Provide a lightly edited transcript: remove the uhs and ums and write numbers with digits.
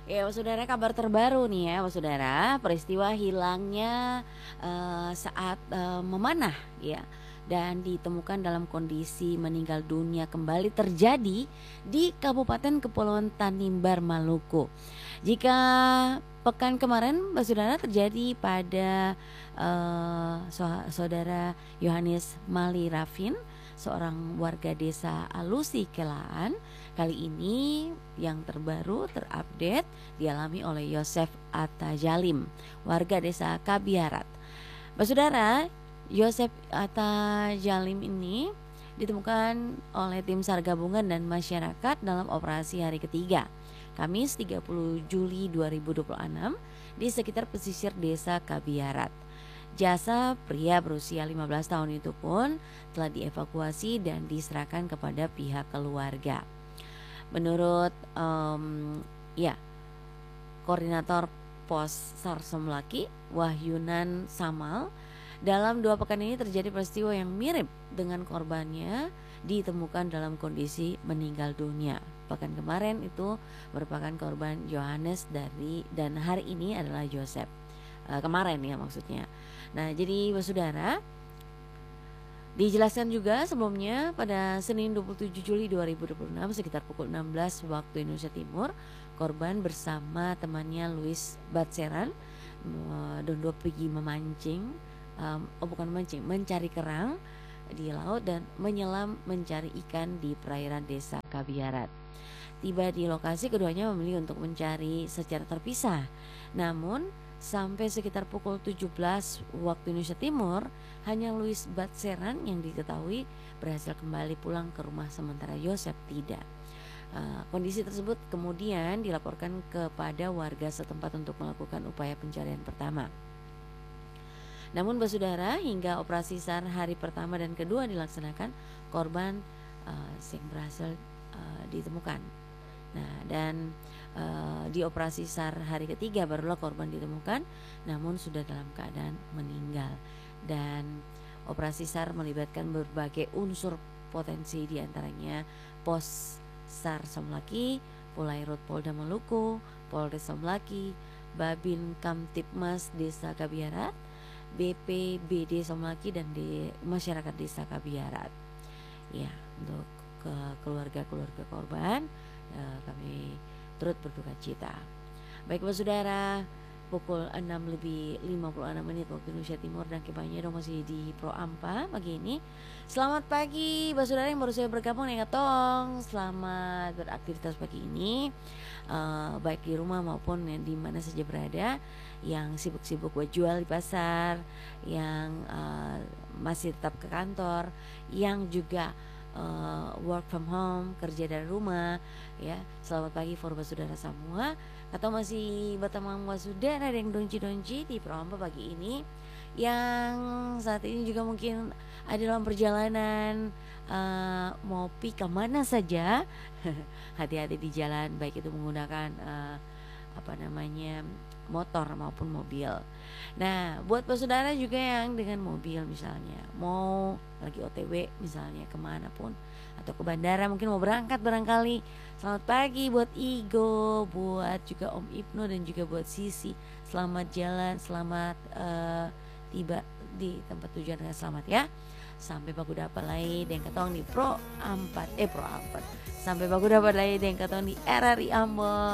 Ya, saudara, kabar terbaru nih ya, saudara. Peristiwa hilangnya saat memanah ya dan ditemukan dalam kondisi meninggal dunia kembali terjadi di Kabupaten Kepulauan Tanimbar, Maluku. Jika pekan kemarin, saudara, terjadi pada saudara Yohanes Mali Rafin, seorang warga desa Alusi Kelaan. Kali ini yang terbaru terupdate dialami oleh Yosef Atajalim, warga desa Kabiarat. Saudara, Yosef Atajalim ini ditemukan oleh tim SAR gabungan dan masyarakat dalam operasi hari ketiga, Kamis 30 Juli 2026 di sekitar pesisir desa Kabiarat. Jasa pria berusia 15 tahun itu pun telah dievakuasi dan diserahkan kepada pihak keluarga. Menurut Koordinator Pos SAR Somlaki, Wahyunan Samal, dalam 2 pekan ini terjadi peristiwa yang mirip dengan korbannya ditemukan dalam kondisi meninggal dunia. Pekan kemarin itu merupakan korban Yohanes dan hari ini adalah Joseph. Kemarin ya maksudnya. Nah, jadi saudara, dijelaskan juga sebelumnya pada Senin 27 Juli 2026 sekitar pukul 16 waktu Indonesia Timur, korban bersama temannya Luis Batseran Dondo pergi mencari kerang di laut dan menyelam mencari ikan di perairan desa Kabiarat. Tiba di lokasi, keduanya memilih untuk mencari secara terpisah. Namun sampai sekitar pukul 17 waktu Indonesia Timur, hanya Luis Batseran yang diketahui berhasil kembali pulang ke rumah, sementara Yosef tidak. Kondisi tersebut kemudian dilaporkan kepada warga setempat untuk melakukan upaya pencarian pertama. Namun saudara, hingga operasi SAR hari pertama dan kedua dilaksanakan, korban yang berhasil ditemukan. Nah, dan di operasi SAR hari ketiga barulah korban ditemukan, namun sudah dalam keadaan meninggal. Dan operasi SAR melibatkan berbagai unsur potensi, diantaranya Pos SAR Somlaki, Polairut Polda Maluku, Polres Somlaki, Babin Kamtipmas Desa Kabiarat, BPBD Somlaki, dan di masyarakat Desa Kabiarat. Ya, untuk ke keluarga korban kami turut berduka cita. Baik saudara, pukul 6:56 waktu Indonesia Timur, dan kembalinya dong masih di Pro Ampa pagi ini. Selamat pagi saudara yang baru saya bergabung dengan Tong. Selamat beraktivitas pagi ini, baik di rumah maupun di mana saja berada, yang sibuk-sibuk buat jual di pasar, yang masih tetap ke kantor, yang juga work from home, kerja dari rumah ya. Selamat pagi for saudara semua, atau masih bertemu saudara yang donci-donci di Proampa pagi ini, yang saat ini juga mungkin ada dalam perjalanan mau pi kemana saja. Hati-hati di jalan, baik itu menggunakan motor maupun mobil. Nah, buat saudara juga yang dengan mobil, misalnya mau lagi OTW misalnya kemana pun, atau ke bandara mungkin mau berangkat barangkali, selamat pagi buat Igo, buat juga Om Ibnu, dan juga buat Sisi. Selamat jalan, selamat tiba di tempat tujuan dengan selamat ya. Sampai baku dapat lagi dan ketong di Pro 4 sampai baku dapat lagi dan ketong di RRI Ambon.